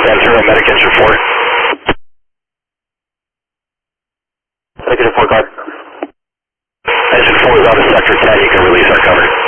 Zero, medic engine 4. Medic engine 4, guard. Engine 4 is out of sector 10, you can release our cover.